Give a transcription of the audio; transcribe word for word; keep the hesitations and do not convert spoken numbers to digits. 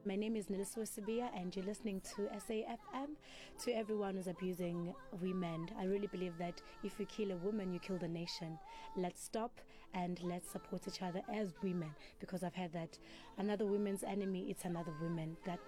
My name is Niliso Sibia, and you're listening to S A F M. To everyone who's abusing women, I really believe that if you kill a woman, you kill the nation. Let's stop and let's support each other as women, because I've heard that another woman's enemy, it's another woman. That